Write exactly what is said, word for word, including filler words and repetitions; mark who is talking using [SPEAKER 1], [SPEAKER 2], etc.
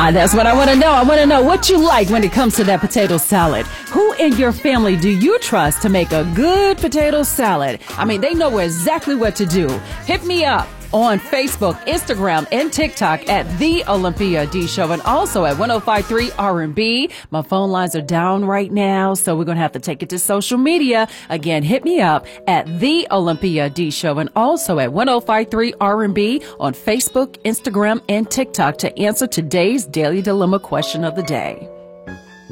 [SPEAKER 1] Ah, that's what I want to know. I want to know what you like when it comes to that potato salad. Who in your family do you trust to make a good potato salad? I mean, they know exactly what to do. Hit me up on Facebook, Instagram, and TikTok at The Olympia D Show, and also at one oh five point three R and B. My phone lines are down right now, so we're going to have to take it to social media. Again, hit me up at The Olympia D Show, and also at one oh five point three R and B on Facebook, Instagram, and TikTok to answer today's Daily Dilemma question of the day.